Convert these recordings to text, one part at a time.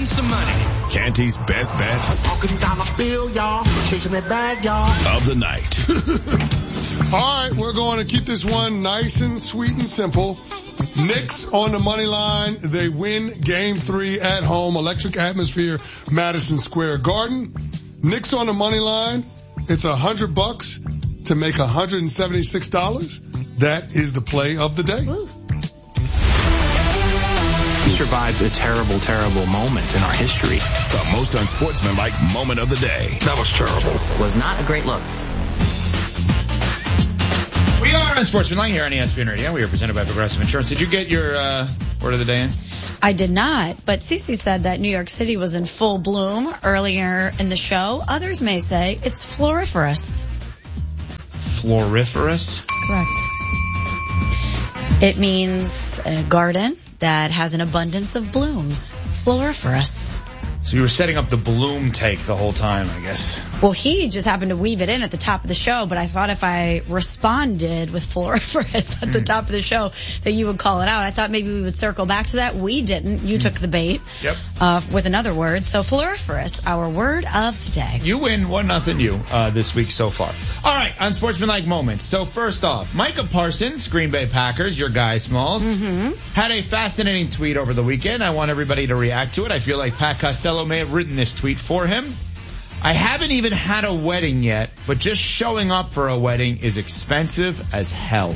win some money. Canty's best bet Talking dollar bill, y'all. Chasing that bag, y'all. of the night. All right, we're going to keep this one nice and sweet and simple. Knicks on the money line. They win game 3 at home. Electric atmosphere, Madison Square Garden. Knicks on the money line. It's $100 to make $176. That is the play of the day. We survived a terrible, terrible moment in our history. The most unsportsmanlike moment of the day. That was terrible. Was not a great look. We are Unsportsmanlike here on ESPN Radio. We are presented by Progressive Insurance. Did you get your word of the day in? I did not, but Cece said that New York City was in full bloom earlier in the show. Others may say it's floriferous. Floriferous? Correct. It means a garden that has an abundance of blooms. Floriferous. So you were setting up the bloom take the whole time, I guess. Well, he just happened to weave it in at the top of the show, but I thought if I responded with floriferous at the top of the show that you would call it out. I thought maybe we would circle back to that. We didn't. You took the bait. Yep. With another word. So floriferous, our word of the day. You win 1-0 you this week so far. All right, Unsportsmanlike moments. So first off, Micah Parsons, Green Bay Packers, your guy, Smalls, had a fascinating tweet over the weekend. I want everybody to react to it. I feel like Pat Costello may have written this tweet for him. I haven't even had a wedding yet, but just showing up for a wedding is expensive as hell.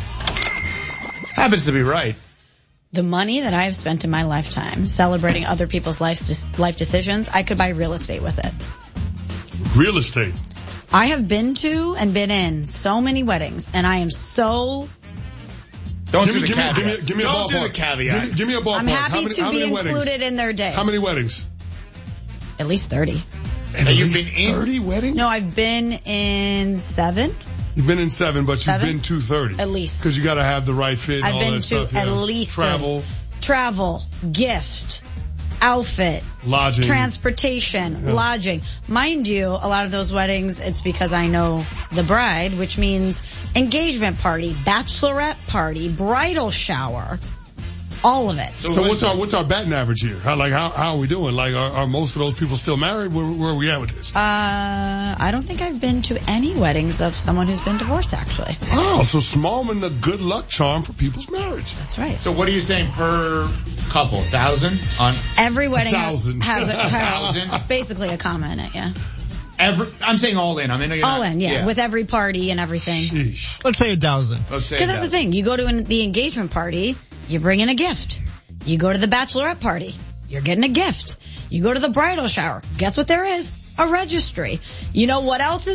Happens to be right. The money that I have spent in my lifetime celebrating other people's life decisions, I could buy real estate with it. Real estate. I have been to and been in so many weddings, and I am so... Don't Give do me the a caveat. ballpark. Don't do the caveat. Give me a ballpark. I'm happy to be weddings? included in their day. How many weddings? At least 30. You've been in 30 weddings? No, I've been in 7. You've been in 7, but 7? you've been to 30. At least. Because you got to have the right fit and I've all been that to stuff. at Yeah. least Travel. 30. Travel, gift, outfit, Lodging. transportation, lodging. Mind you, a lot of those weddings, it's because I know the bride, which means engagement party, bachelorette party, bridal shower, all of it. So what's our batting average here? How are we doing? Like, are most of those people still married? Where are we at with this? I don't think I've been to any weddings of someone who's been divorced, actually. Oh, so Smallman, the good luck charm for people's marriage. That's right. So what are you saying per couple? 1,000 on Every wedding 1,000. has 1,000? basically a comma in it, yeah. I'm saying all in. I mean, All in, yeah, with every party and everything. Sheesh. Let's say 1,000. Let's say Because that's the 1,000. thing. You go to the engagement party, you bring in a gift. You go to the bachelorette party, you're getting a gift. You go to the bridal shower. Guess what there is? A registry. You know what else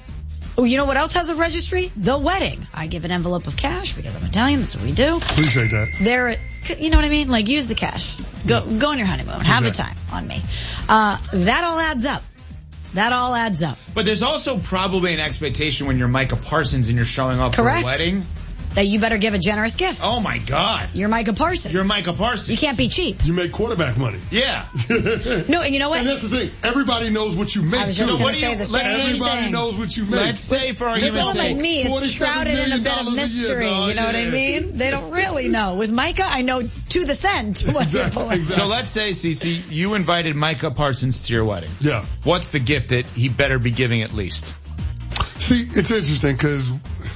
has a registry? The wedding. I give an envelope of cash because I'm Italian. That's what we do. Appreciate that. You know what I mean? Like, use the cash. Go on your honeymoon. Have the time on me. That all adds up. That all adds up. But there's also probably an expectation when you're Micah Parsons and you're showing up Correct. for a wedding. That you better give a generous gift. Oh my God. You're Micah Parsons. You're Micah Parsons. You can't be cheap. You make quarterback money. Yeah. No, and you know what? And that's the thing. Everybody knows what you make, I was just too. going to say the same Everybody thing. knows what you make. Let's say for argument's Someone like sake. me, it's $47 shrouded in a bit million of a year, mystery. dog. You know what I Yeah. mean? They don't really know. With Micah, I know to the cent what you're pulling. So let's say, Cece, you invited Micah Parsons to your wedding. Yeah. What's the gift that he better be giving at least? See, it's interesting because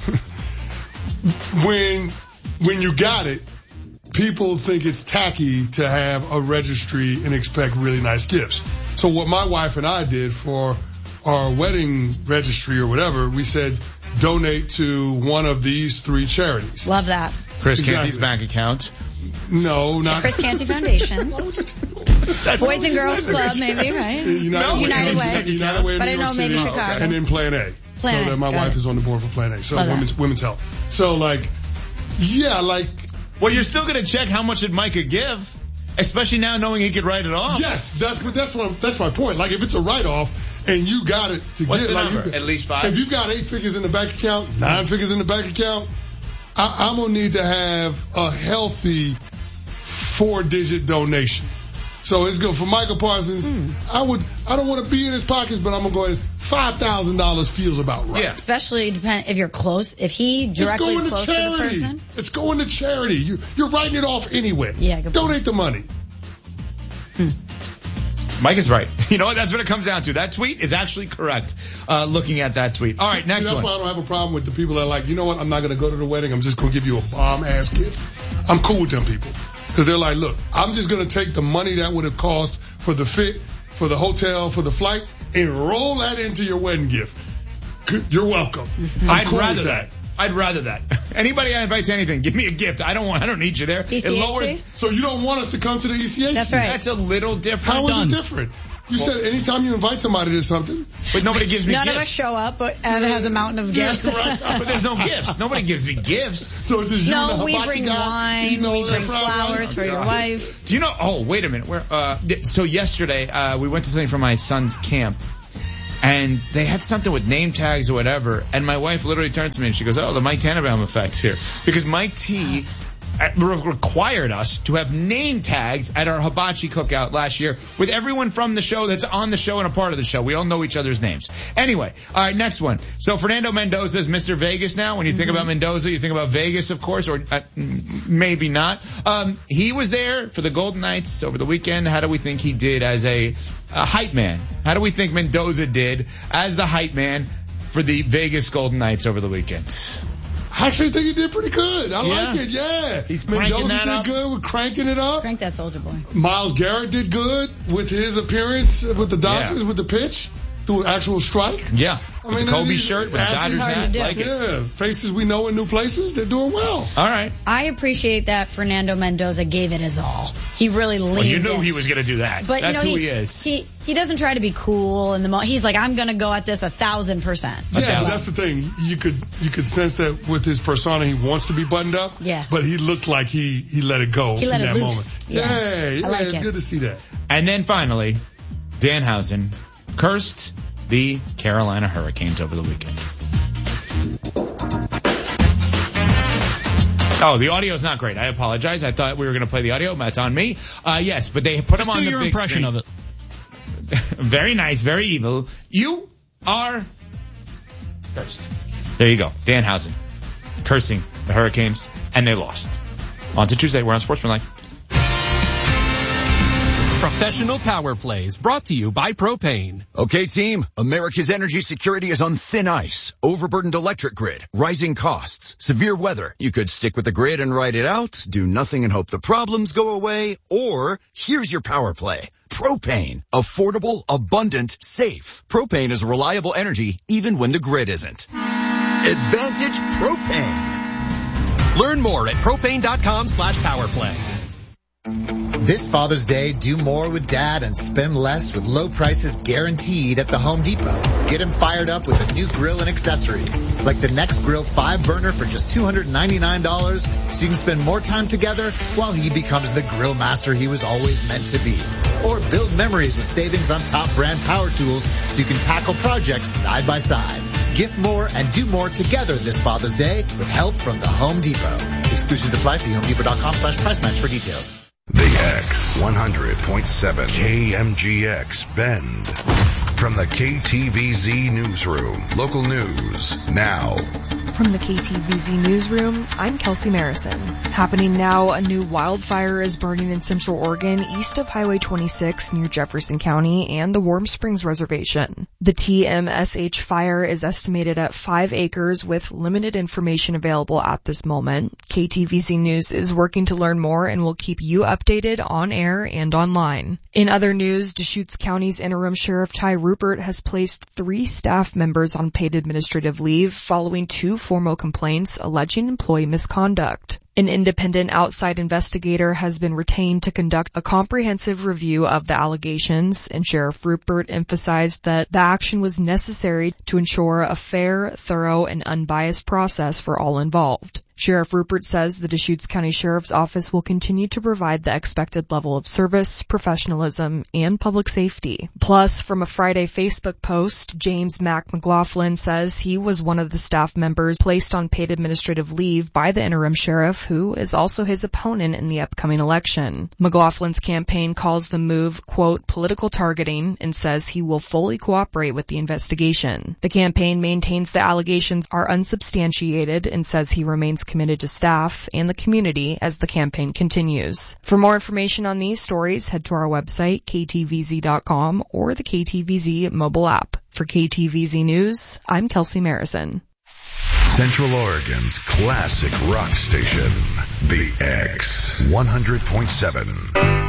when you got it, people think it's tacky to have a registry and expect really nice gifts. So what my wife and I did for our wedding registry or whatever, we said donate to one of these 3 charities. Love that. Chris Exactly. Canty's bank account. No, not Chris Canty Foundation. That's Boys and Girls Club, maybe, right? United Way. United Way of But New I York know maybe City. Chicago. And then Plan A. Plan so A, that my got wife it. is on the board for Plan A. So Love that. women's health. So Well, you're still going to check how much did Micah give, especially now knowing he could write it off. yes, that's my point. Like if it's a write-off and you got it to What's get, the like number? At least 5? If you've got 8 figures in the bank account, 9 figures in the bank account, I'm gonna need to have a healthy 4-digit donation. So it's good for Michael Parsons. I don't want to be in his pockets, but I'm gonna go ahead. $5,000 feels about right. Yeah. Especially if you're close. If he directly is close to the person. It's going to charity. You're writing it off anyway. Yeah, good point. Donate the money. Mike is right. You know what? That's what it comes down to. That tweet is actually correct, looking at that tweet. All right, next one. That's why I don't have a problem with the people that are like, you know what? I'm not going to go to the wedding. I'm just going to give you a bomb-ass gift. I'm cool with them people. Because they're like, look, I'm just going to take the money that would have cost for the fit, for the hotel, for the flight, and roll that into your wedding gift. You're welcome. I'd rather that. I'd rather that. Anybody I invite to anything, give me a gift. I don't need you there. ECHC? So you don't want us to come to the ECHC? That's right. That's a little different. How is it different? You said anytime you invite somebody to something. But nobody gives me None gifts. of us show up, but Evan has a mountain of gifts. Right. But there's no gifts. Nobody gives me gifts. So it's just you and the we hibachi bring guy, wine, we bring flowers for your wife. Do you know? Oh, wait a minute. So yesterday, we went to something for my son's camp. And they had something with name tags or whatever. And my wife literally turns to me and she goes, oh, the Mike Tannenbaum effect here. Because Mike T required us to have name tags at our hibachi cookout last year with everyone from the show that's on the show and a part of the show. We all know each other's names. Anyway, all right, next one. So Fernando Mendoza is Mr. Vegas now. When you think about Mendoza, you think about Vegas, of course, or maybe not. He was there for the Golden Knights over the weekend. How do we think he did as a hype man? How do we think Mendoza did as the hype man for the Vegas Golden Knights over the weekend? I actually think he did pretty good. I like it, yeah. He's cranking Mendoza that did up. good with cranking it up. Crank that Soldier Boy. Miles Garrett did good with his appearance with the Dodgers, with the pitch, through actual strike. Yeah. I mean, the Kobe shirt with the Dodgers hat. Like it. Yeah. Faces we know in new places, they're doing well. All right. I appreciate that Fernando Mendoza gave it his all. He really leaned Well, you knew in. he was going to do that. But That's you know, who he is. He doesn't try to be cool in the moment. He's like, I'm going to go at this 1,000%. Yeah, but that's the thing. You could sense that with his persona, he wants to be buttoned up. Yeah. But he looked like he let it go He let in it that loose. moment. Yeah. I like it's it. good to see that. And then finally, Danhausen cursed the Carolina Hurricanes over the weekend. Oh, the audio's not great. I apologize. I thought we were going to play the audio. That's on me. Yes, but they put them on the big screen. Your impression of it. Very nice, very evil. You are cursed. There you go. Danhausen cursing the Hurricanes, and they lost. On to Tuesday. We're on Sportsmanlike. Professional Power Plays brought to you by Propane. Okay, team, America's energy security is on thin ice. Overburdened electric grid, rising costs, severe weather. You could stick with the grid and ride it out, do nothing and hope the problems go away, or here's your power play. Propane. Affordable, abundant, safe. Propane is reliable energy even when the grid isn't. Advantage Propane. Learn more at propane.com/powerplay. This Father's Day, do more with Dad and spend less with low prices guaranteed at the Home Depot. Get him fired up with a new grill and accessories, like the Next Grill 5-burner for just $299, so you can spend more time together while he becomes the grill master he was always meant to be. Or build memories with savings on top brand power tools so you can tackle projects side by side. Gift more and do more together this Father's Day with help from the Home Depot. Exclusions apply. See HomeDepot.com/price match for details. The X 100.7 KMGX Bend. From the KTVZ Newsroom. Local news now. From the KTVZ Newsroom, I'm Kelsey Marison. Happening now, a new wildfire is burning in Central Oregon east of Highway 26 near Jefferson County and the Warm Springs Reservation. The TMSH fire is estimated at 5 acres with limited information available at this moment. KTVZ News is working to learn more and will keep you updated on air and online. In other news, Deschutes County's interim sheriff Ty Rupert has placed 3 staff members on paid administrative leave following 2 formal complaints alleging employee misconduct. An independent outside investigator has been retained to conduct a comprehensive review of the allegations, and Sheriff Rupert emphasized that the action was necessary to ensure a fair, thorough, and unbiased process for all involved. Sheriff Rupert says the Deschutes County Sheriff's Office will continue to provide the expected level of service, professionalism, and public safety. Plus, from a Friday Facebook post, James Mac McLaughlin says he was one of the staff members placed on paid administrative leave by the interim sheriff, who is also his opponent in the upcoming election. McLaughlin's campaign calls the move, quote, political targeting, and says he will fully cooperate with the investigation. The campaign maintains the allegations are unsubstantiated and says he remains committed to staff and the community as the campaign continues. For more information on these stories, head to our website, ktvz.com, or the KTVZ mobile app. For KTVZ News, I'm Kelsey Marison. Central Oregon's classic rock station, The X 100.7.